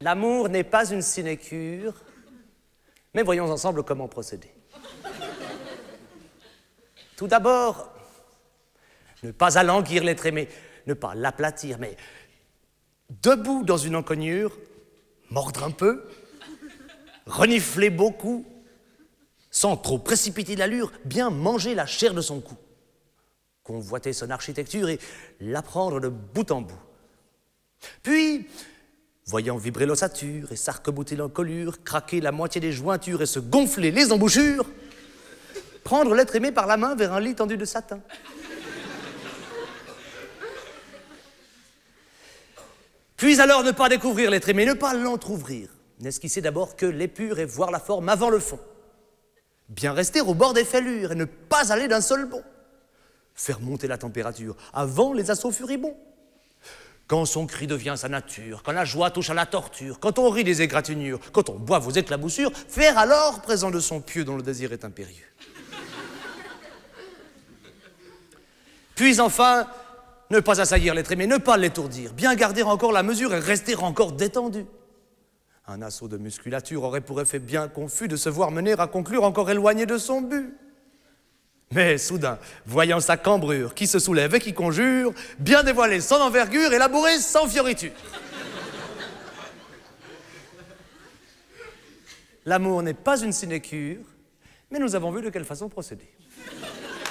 L'amour n'est pas une sinécure, mais voyons ensemble comment procéder. Tout d'abord, ne pas alanguir l'être aimé, ne pas l'aplatir, mais debout dans une encoignure, mordre un peu, renifler beaucoup, sans trop précipiter l'allure, bien manger la chair de son cou, convoiter son architecture et l'apprendre de bout en bout. Puis, voyant vibrer l'ossature et s'arc-bouter l'encolure, craquer la moitié des jointures et se gonfler les embouchures, prendre l'être aimé par la main vers un lit tendu de satin. Puis alors ne pas découvrir l'être aimé, ne pas l'entrouvrir, n'esquisser d'abord que l'épure et voir la forme avant le fond. Bien rester au bord des fêlures et ne pas aller d'un seul bond. Faire monter la température avant les assauts furibonds. Quand son cri devient sa nature, quand la joie touche à la torture, quand on rit des égratignures, quand on boit vos éclaboussures, faire alors présent de son pieu dont le désir est impérieux. Puis enfin, ne pas assaillir l'être aimé, ne pas l'étourdir, bien garder encore la mesure et rester encore détendu. Un assaut de musculature aurait pour effet bien confus de se voir mener à conclure encore éloigné de son but. Mais soudain, voyant sa cambrure qui se soulève et qui conjure, bien dévoiler son envergure et labourer sans fioriture. L'amour n'est pas une sinécure, mais nous avons vu de quelle façon procéder.